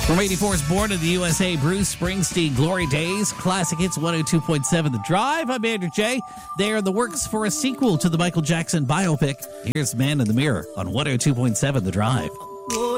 From 84's Born in the USA, Bruce Springsteen, Glory Days, Classic Hits 102.7 The Drive. I'm Andrew J. They are in the works for a sequel to the Michael Jackson biopic. Here's Man in the Mirror on 102.7 The Drive.